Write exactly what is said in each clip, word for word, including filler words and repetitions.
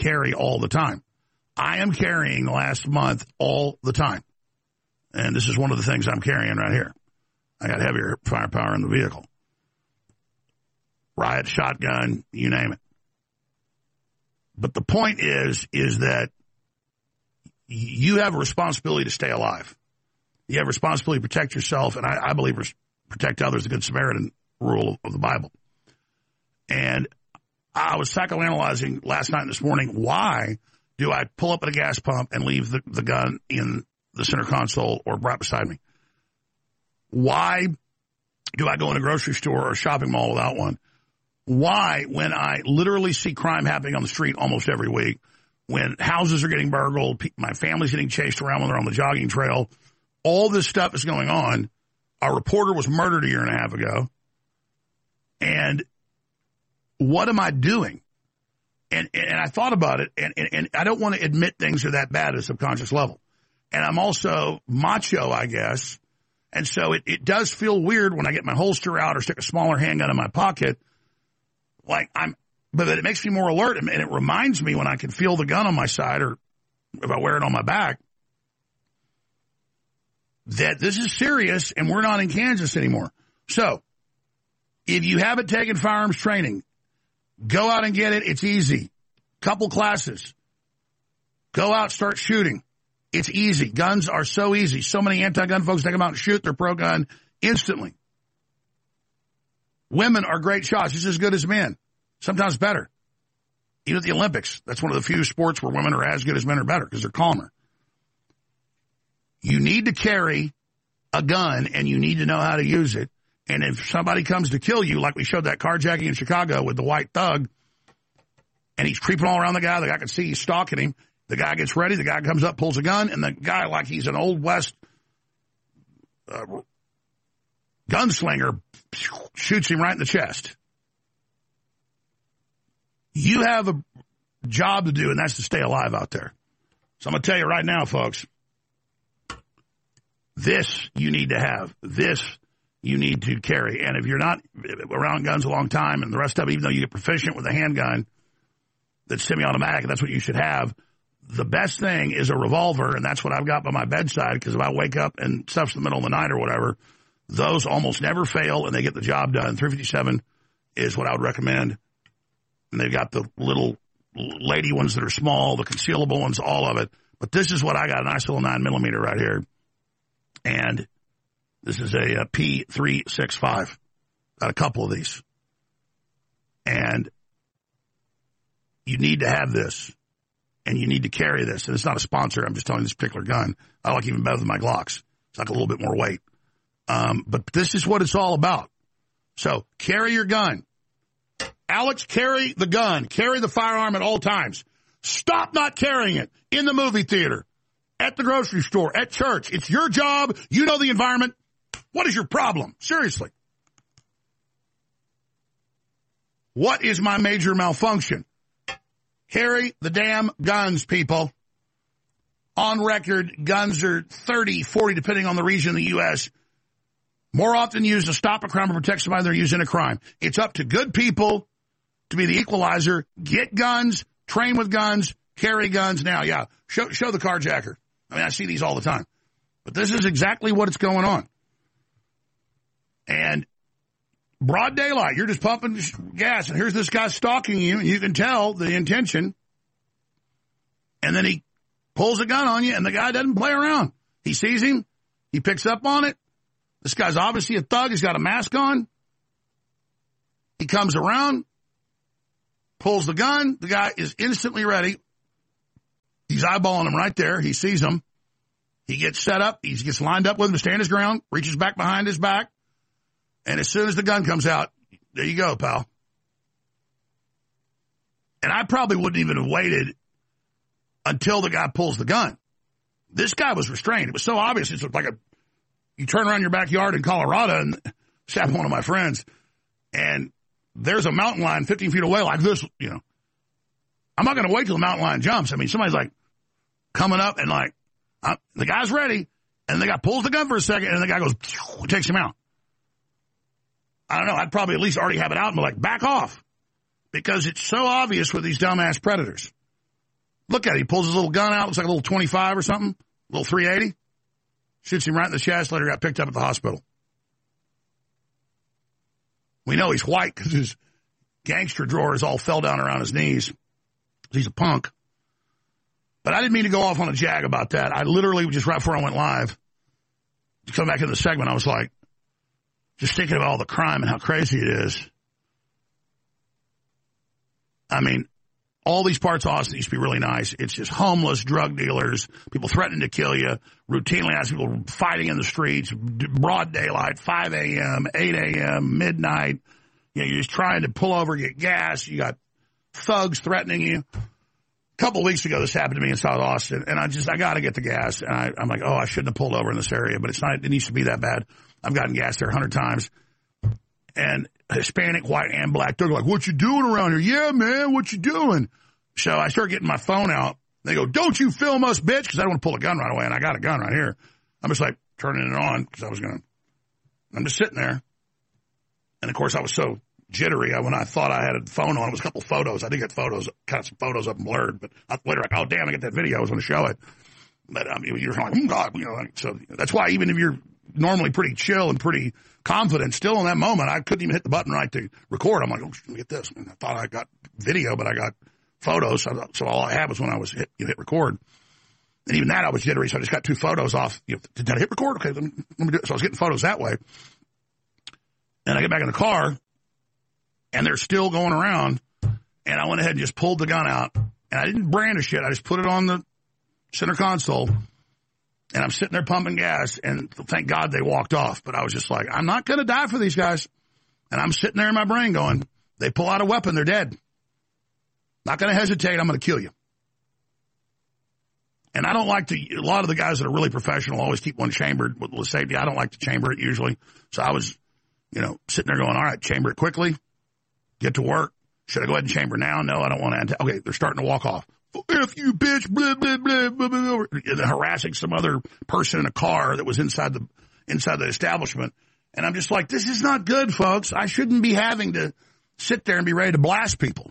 carry all the time. I am carrying the last month all the time. And this is one of the things I'm carrying right here. I got heavier firepower in the vehicle. Riot, shotgun, you name it. But the point is, is that you have a responsibility to stay alive. You have a responsibility to protect yourself, and I, I believe protect others, the Good Samaritan rule of the Bible. And I was psychoanalyzing last night and this morning, why do I pull up at a gas pump and leave the, the gun in the center console or right beside me? Why do I go in a grocery store or a shopping mall without one? Why, when I literally see crime happening on the street almost every week, when houses are getting burgled, my family's getting chased around when they're on the jogging trail, all this stuff is going on. Our reporter was murdered a year and a half ago. And what am I doing? And and I thought about it, and, and, and I don't want to admit things are that bad at a subconscious level. And I'm also macho, I guess. And so it, it does feel weird when I get my holster out or stick a smaller handgun in my pocket. Like I'm, but it makes me more alert, and it reminds me when I can feel the gun on my side, or if I wear it on my back, that this is serious and we're not in Kansas anymore. So if you haven't taken firearms training, go out and get it. It's easy. Couple classes. Go out, start shooting. It's easy. Guns are so easy. So many anti-gun folks take them out and shoot. They're pro-gun instantly. Women are great shots, just as good as men. Sometimes better. Even at the Olympics, that's one of the few sports where women are as good as men or better because they're calmer. You need to carry a gun, and you need to know how to use it. And if somebody comes to kill you, like we showed that carjacking in Chicago with the white thug, and he's creeping all around the guy, the guy can see he's stalking him, the guy gets ready, the guy comes up, pulls a gun, and the guy, like he's an Old West uh, gunslinger, shoots him right in the chest. You have a job to do, and that's to stay alive out there. So I'm going to tell you right now, folks, this you need to have. This you need to carry. And if you're not around guns a long time and the rest of it, even though you get proficient with a handgun that's semi-automatic, and that's what you should have, the best thing is a revolver, and that's what I've got by my bedside, because if I wake up and stuff's in the middle of the night or whatever, those almost never fail, and they get the job done. three fifty-seven is what I would recommend. And they've got the little lady ones that are small, the concealable ones, all of it. But this is what I got, a nice little nine millimeter right here. And this is a, a P three sixty-five. Got a couple of these. And you need to have this. And you need to carry this. And it's not a sponsor. I'm just telling you this particular gun. I like even better than my Glocks. It's like a little bit more weight. Um, but this is what it's all about. So carry your gun. Alex, carry the gun. Carry the firearm at all times. Stop not carrying it in the movie theater, at the grocery store, at church. It's your job. You know the environment. What is your problem? Seriously. What is my major malfunction? Carry the damn guns, people. On record, guns are thirty, forty, depending on the region in the U S, more often used to stop a crime or protect somebody than they're used in a crime. It's up to good people to be the equalizer. Get guns, train with guns, carry guns. Now, yeah, show, show the carjacker. I mean, I see these all the time. But this is exactly what's going on. And broad daylight, you're just pumping gas, and here's this guy stalking you, and you can tell the intention. And then he pulls a gun on you, and the guy doesn't play around. He sees him. He picks up on it. This guy's obviously a thug. He's got a mask on. He comes around, pulls the gun. The guy is instantly ready. He's eyeballing him right there. He sees him. He gets set up. He gets lined up with him to stand his ground, reaches back behind his back. And as soon as the gun comes out, there you go, pal. And I probably wouldn't even have waited until the guy pulls the gun. This guy was restrained. It was so obvious. It's like a, you turn around your backyard in Colorado, and this happened to one of my friends, and there's a mountain lion fifteen feet away like this, you know. I'm not going to wait till the mountain lion jumps. I mean, somebody's like coming up and like, uh, the guy's ready, and the guy pulls the gun for a second, and the guy goes, takes him out. I don't know. I'd probably at least already have it out and be like, back off. Because it's so obvious with these dumbass predators. Look at it. He pulls his little gun out. Looks like a little twenty-five or something. A little three eighty. Shoots him right in the chest. Later got picked up at the hospital. We know he's white because his gangster drawers all fell down around his knees. He's a punk. But I didn't mean to go off on a jag about that. I literally, just right before I went live, to come back into the segment, I was like, just thinking about all the crime and how crazy it is. I mean, all these parts of Austin used to be really nice. It's just homeless, drug dealers, people threatening to kill you, routinely ask people fighting in the streets, broad daylight, five a.m., eight a.m., midnight. You know, you're just trying to pull over, get gas. You got thugs threatening you. A couple of weeks ago, this happened to me in South Austin, and I just, I got to get the gas. And I, I'm like, oh, I shouldn't have pulled over in this area, but it's not, it needs to be that bad. I've gotten gas there a hundred times. And Hispanic, white, and black, they're like, what you doing around here? Yeah, man, what you doing? So I start getting my phone out. They go, don't you film us, bitch, because I don't want to pull a gun right away, and I got a gun right here. I'm just like turning it on because I was going to, I'm just sitting there. And, of course, I was so jittery. I, when I thought I had a phone on, it was a couple photos. I did get photos, kind of some photos up and blurred, but I, later, like, oh, damn, I get that video. I was going to show it. But I mean, you're like, oh, God. You know, like, so that's why even if you're normally pretty chill and pretty confident, still in that moment, I couldn't even hit the button right to record. I'm like, oh, let me get this. And I thought I got video, but I got photos. So, so all I had was when I was hit, you know, hit record. And even that, I was jittery, so I just got two photos off. You know, did I hit record? Okay, let me, let me do it. So I was getting photos that way. And I get back in the car, and they're still going around. And I went ahead and just pulled the gun out. And I didn't brandish it. I just put it on the center console. And I'm sitting there pumping gas. And thank God they walked off. But I was just like, I'm not going to die for these guys. And I'm sitting there in my brain going, they pull out a weapon, they're dead. Not going to hesitate. I'm going to kill you. And I don't like to, a lot of the guys that are really professional always keep one chambered with, with safety. I don't like to chamber it usually. So I was, you know, sitting there going, all right, chamber it quickly. Get to work. Should I go ahead and chamber now? No, I don't want to. Okay, they're starting to walk off. F you, bitch, blah, blah, blah, blah, blah, and harassing some other person in a car that was inside the inside the establishment. And I'm just like, this is not good, folks. I shouldn't be having to sit there and be ready to blast people.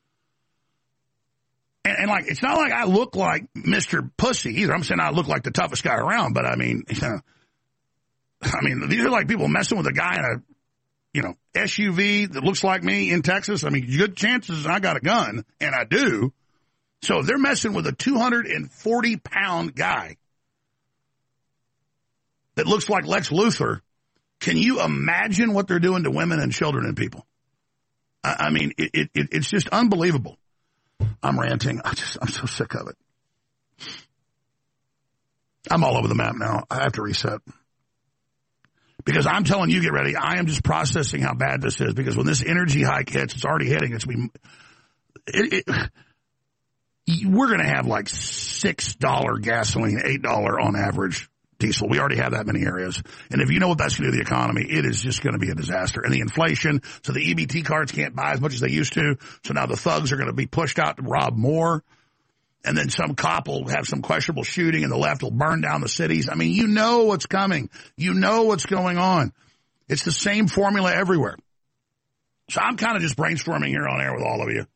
And, and like, it's not like I look like Mister Pussy either. I'm saying I look like the toughest guy around, but I mean, you know, I mean, these are like people messing with a guy in a, you know, S U V that looks like me in Texas. I mean, good chances I got a gun, and I do. So if they're messing with a two hundred forty pound guy that looks like Lex Luthor, can you imagine what they're doing to women and children and people? I, I mean, it, it, it, it's just unbelievable. I'm ranting. I just, I'm so sick of it. I'm all over the map now. I have to reset. Because I'm telling you, get ready. I am just processing how bad this is. Because when this energy hike hits, it's already hitting. It's be, it, it, we're going to have like six dollars gasoline, eight dollars on average diesel. We already have that many areas. And if you know what that's going to do to the economy, it is just going to be a disaster. And the inflation, so the E B T cards can't buy as much as they used to. So now the thugs are going to be pushed out to rob more. And then some cop will have some questionable shooting and the left will burn down the cities. I mean, you know what's coming. You know what's going on. It's the same formula everywhere. So I'm kind of just brainstorming here on air with all of you.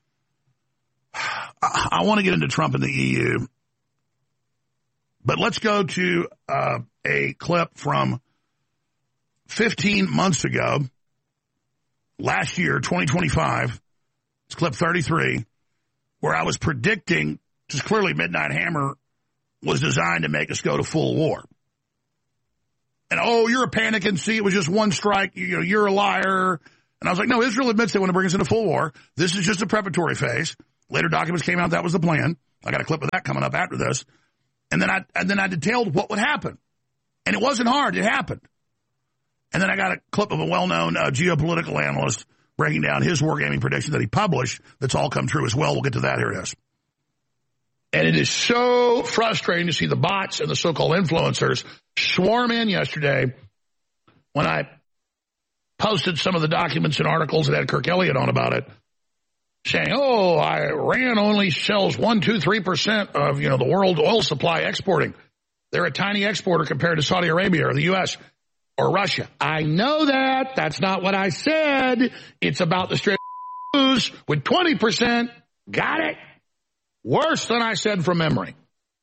I, I want to get into Trump and the E U. But let's go to uh, a clip from fifteen months ago, last year, twenty twenty-five. It's clip thirty-three, where I was predicting, just clearly Midnight Hammer was designed to make us go to full war. And, oh, you're a panic and see, it was just one strike. You know, you're a liar. And I was like, no, Israel admits they want to bring us into full war. This is just a preparatory phase. Later documents came out that was the plan. I got a clip of that coming up after this. And then I and then I detailed what would happen. And it wasn't hard. It happened. And then I got a clip of a well-known uh, geopolitical analyst breaking down his wargaming prediction that he published that's all come true as well. We'll get to that. Here it is. And it is so frustrating to see the bots and the so-called influencers swarm in yesterday when I posted some of the documents and articles that had Kirk Elliott on about it, saying, oh, Iran only sells one, two, three percent of, you know, the world oil supply exporting. They're a tiny exporter compared to Saudi Arabia or the U S or Russia. I know that. That's not what I said. It's about the Strait of Hormuz with twenty percent. Got it? Worse than I said from memory.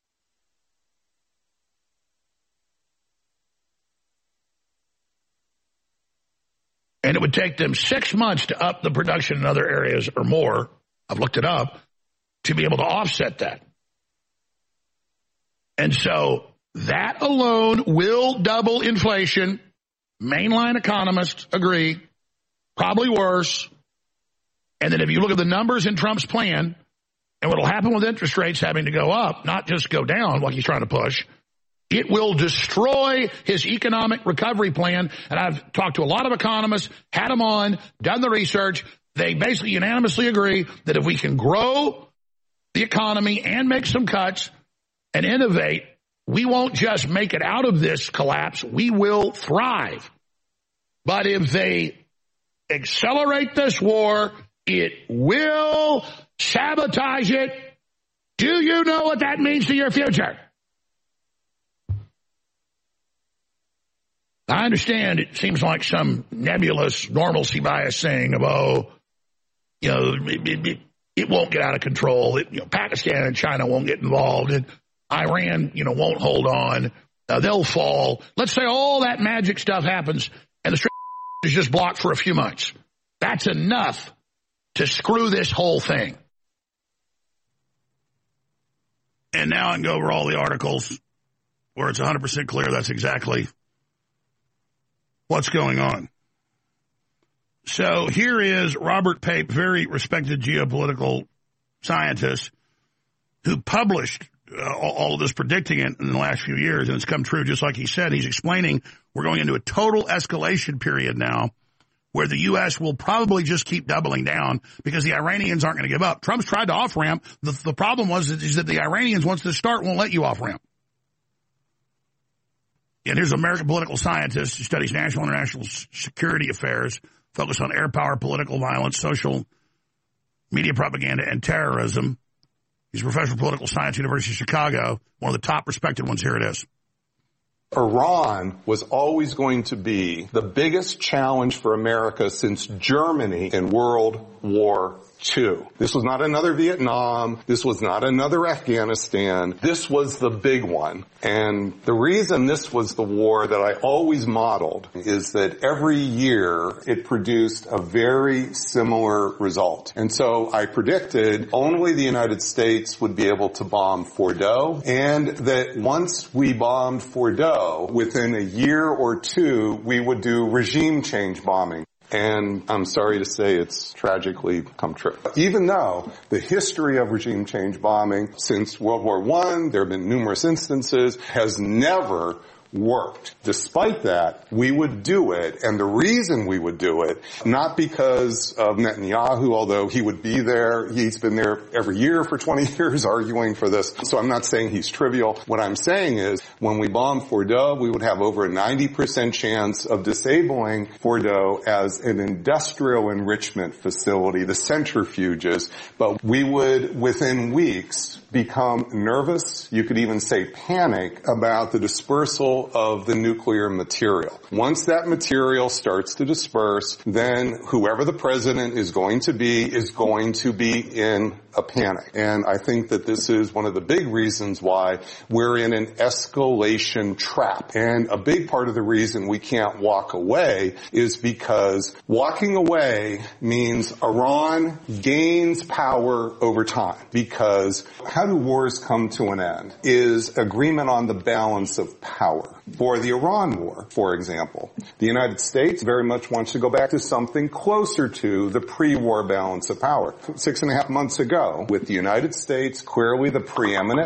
And it would take them six months to up the production in other areas or more, I've looked it up, to be able to offset that. And so that alone will double inflation. Mainline economists agree. Probably worse. And then if you look at the numbers in Trump's plan and what will happen with interest rates having to go up, not just go down like he's trying to push, it will destroy his economic recovery plan. And I've talked to a lot of economists, had them on, done the research. They basically unanimously agree that if we can grow the economy and make some cuts and innovate, we won't just make it out of this collapse. We will thrive. But if they accelerate this war, it will sabotage it. Do you know what that means to your future? I understand it seems like some nebulous normalcy bias saying of, oh, you know, it, it, it won't get out of control. It, you know, Pakistan and China won't get involved. And Iran, you know, won't hold on. Uh, they'll fall. Let's say all that magic stuff happens and the street is just blocked for a few months. That's enough to screw this whole thing. And now I can go over all the articles where it's one hundred percent clear that's exactly what's going on. So here is Robert Pape, very respected geopolitical scientist, who published uh, all of this, predicting it in the last few years, and it's come true just like he said. He's explaining we're going into a total escalation period now where the U S will probably just keep doubling down because the Iranians aren't going to give up. Trump's tried to off-ramp. The, the problem was that, is that the Iranians, once this start, won't let you off-ramp. And here's an American political scientist who studies national and international security affairs, focused on air power, political violence, social media propaganda, and terrorism. He's a professor of political science, University of Chicago, one of the top respected ones. Here it is. Iran was always going to be the biggest challenge for America since Germany in World War Two. This was not another Vietnam. This was not another Afghanistan. This was the big one. And the reason this was the war that I always modeled is that every year it produced a very similar result. And so I predicted only the United States would be able to bomb Fordow, and that once we bombed Fordow, within a year or two, we would do regime change bombing. And I'm sorry to say it's tragically come true. Even though the history of regime change bombing since World War One, there have been numerous instances, has never worked. Despite that, we would do it, and the reason we would do it, not because of Netanyahu, although he would be there, he's been there every year for twenty years arguing for this, so I'm not saying he's trivial. What I'm saying is, when we bombed Fordow, we would have over a ninety percent chance of disabling Fordow as an industrial enrichment facility, the centrifuges, but we would, within weeks, become nervous, you could even say panic, about the dispersal of the nuclear material. Once that material starts to disperse, then whoever the president is going to be is going to be in a panic. And I think that this is one of the big reasons why we're in an escalation trap. And a big part of the reason we can't walk away is because walking away means Iran gains power over time. Because how do wars come to an end? Is agreement on the balance of power. For the Iran war, for example, the United States very much wants to go back to something closer to the pre-war balance of power. Six and a half months ago, with the United States clearly the preeminent